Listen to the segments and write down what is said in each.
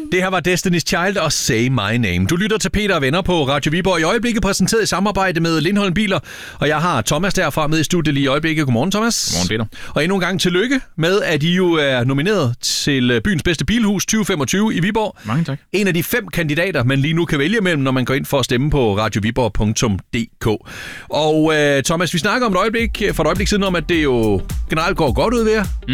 Det her var Destiny's Child og Say My Name. Du lytter til Peter og Venner på Radio Viborg. I øjeblikket præsenteret i samarbejde med Lindholm Biler. Og jeg har Thomas derfra med i studiet lige i øjeblikket. Godmorgen, Thomas. Godmorgen, Peter. Og endnu en gang tillykke med, at I jo er nomineret til byens bedste bilhus 2025 i Viborg. Mange tak. En af de 5 kandidater, man lige nu kan vælge mellem, når man går ind for at stemme på radioviborg.dk. Og Thomas, vi snakker om for et øjeblik siden om, at det jo generelt går godt ud ved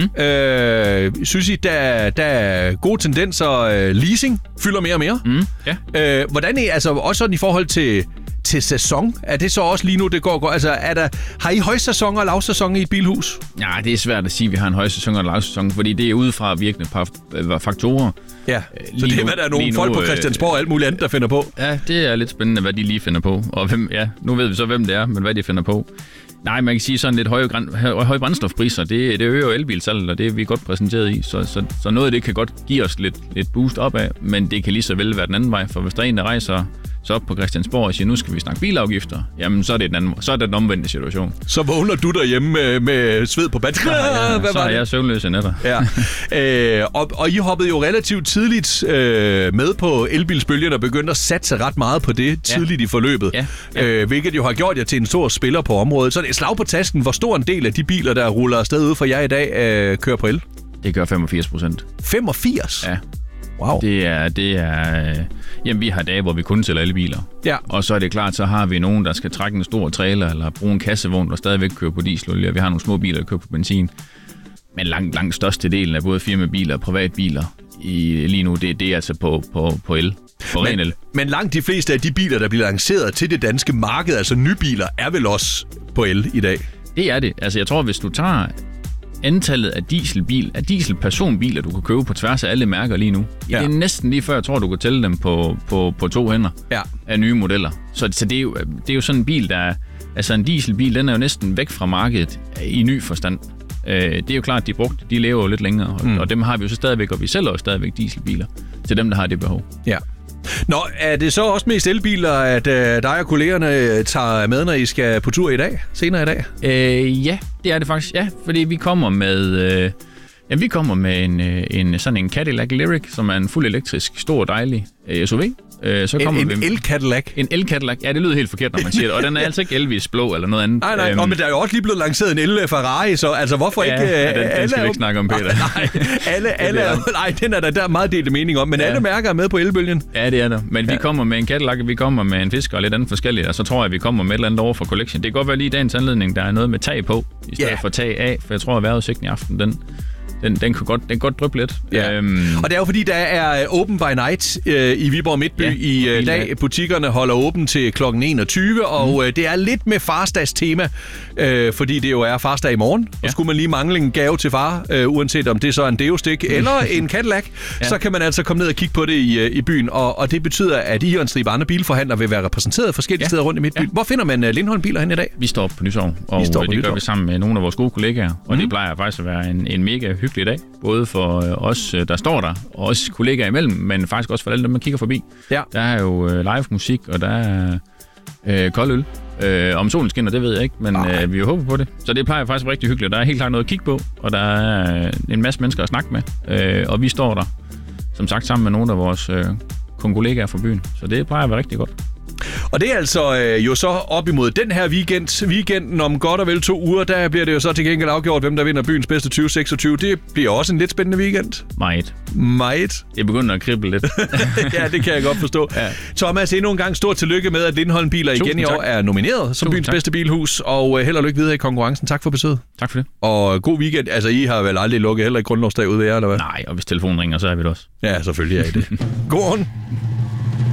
jer. Synes I, der er gode tendenser? Leasing fylder mere og mere. Ja. Hvordan er altså også sådan i forhold til sæson? Er det så også lige nu, det går godt? Altså, har I højsæson og lavsæson i et bilhus? Ja, det er svært at sige, at vi har en højsæson og en lavsæson, fordi det er udefra virkende faktorer. Ja, så det er, hvad der er nogle folk på Christiansborg og alt muligt andet, der finder på. Ja, det er lidt spændende, hvad de lige finder på. Og nu ved vi så, hvem det er, men hvad de finder på. Nej, man kan sige sådan lidt høje brændstofpriser, det øger jo elbilsalget, og det er vi godt præsenteret i. Så noget af det kan godt give os lidt boost opad, men det kan lige så vel være den anden vej, for hvis der er en, der rejser så op på Christiansborg og siger, nu skal vi snakke bilafgifter, jamen så er det den omvendte situation. Så vågner du derhjemme med sved på bad. Ja, så er jeg søvnløs i nætter. Ja. Og I hoppede jo relativt tidligt med på elbilsbølgen og begyndte at satse ret meget på det tidligt i forløbet. Ja. Hvilket jo har gjort jer til en stor spiller på området. Så det er slag på tasken. Hvor stor en del af de biler, der ruller afsted ud for jer i dag, kører på el? Det gør 85%. 85? Ja. Wow. Det er jamen, vi har dage, hvor vi kun sælger elbiler. Ja. Og så er det klart, så har vi nogen, der skal trække en stor trailer eller bruge en kassevogn, der stadigvæk kører på dieselolie. Vi har nogle små biler, der kører på benzin. Men langt størstedelen af både firmabiler og privatbiler lige nu, det er altså på el. Men langt de fleste af de biler, der bliver lanceret til det danske marked, altså nybiler, er vel også på el i dag? Det er det. Altså jeg tror, hvis du tager antallet af dieselpersonbiler, du kan købe på tværs af alle mærker lige nu. Ja. Det er næsten lige før, jeg tror, du kan tælle dem på 2 hænder af nye modeller. Så det er jo sådan en bil, altså en dieselbil, den er jo næsten væk fra markedet i ny forstand. Det er jo klart, at de lever jo lidt længere, og dem har vi jo så stadigvæk, og vi sælger jo stadigvæk dieselbiler til dem, der har det behov. Ja. Nå, er det så også mest elbiler, at dig og kollegerne tager med, når I skal på tur senere i dag? Ja, det er det faktisk. Ja, fordi vi kommer med sådan en Cadillac Lyriq, som er en fuld elektrisk, stor, dejlig SUV. Så kommer en el-Cadillac? En el-Cadillac. Ja, det lyder helt forkert, når man siger det. Og den er altså ikke Elvis blå eller noget andet. Nej. Men der er jo også lige blevet lanceret en el-Ferrari, så altså hvorfor ikke... Den skal vi ikke snakke om, Peter. Nej, den er der meget delt mening om, men alle mærker er med på elbølgen. Ja, det er der. Men vi kommer med en Cadillac, vi kommer med en Fisker og lidt andet forskelligt, og så tror jeg, vi kommer med et eller andet over for Collection. Det kan godt være lige dagens anledning, der er noget med tag på, i stedet for tag af, for jeg tror, at vejrudsigten i aften, den kan godt dryppe lidt. Ja. Og det er jo fordi, der er Open by Night i Viborg Midtby i dag. Butikkerne holder åben til kl. 21, og det er lidt med farsdags tema, fordi det jo er farsdag i morgen. Og skulle man lige mangle en gave til far, uanset om det så er en Deo-stik eller en Cadillac, så kan man altså komme ned og kigge på det i byen. Og det betyder, at I og en stribe andre bilforhandlere vil være repræsenteret forskellige steder rundt i Midtby. Hvor finder man Lindholm Biler hen i dag? Vi står på Nytorv, og det gør vi sammen med nogle af vores gode kollegaer. Og det plejer faktisk at være en mega hyggelig dag, både for os, der står der, og også kollegaer imellem, men faktisk også for alle dem, man kigger forbi. Ja. Der er jo live musik, og der er kold øl. Om solen skinner, det ved jeg ikke, men vi håber på det. Så det plejer faktisk rigtig hyggeligt. Der er helt klart noget at kigge på, og der er en masse mennesker at snakke med. Og vi står der, som sagt, sammen med nogle af vores kollegaer fra byen. Så det plejer at være rigtig godt. Og det er altså jo så op imod den her weekenden om godt og vel 2 uger, der bliver det jo så til gengæld afgjort, hvem der vinder byens bedste 2026. Det bliver også en lidt spændende weekend. Meget. Det begynder at krible lidt. Ja, det kan jeg godt forstå. Ja. Thomas, endnu en gang stort tillykke med, at Lindholm Biler igen i år er nomineret som byens bedste bilhus, og held og lykke videre i konkurrencen. Tak for besøget. Tak for det. Og god weekend. Altså, I har vel aldrig lukket heller ikke grundlovsdag ud ved jer, eller hvad? Nej, og hvis telefonen ringer, så er vi det også. Ja, selvfølgelig er I det. God morgen.